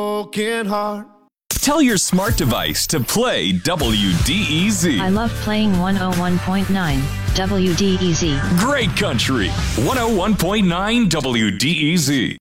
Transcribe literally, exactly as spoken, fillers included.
broken heart. Tell your smart device to play W D E Z. I love playing one oh one point nine W D E Z. Great country. one oh one point nine W D E Z.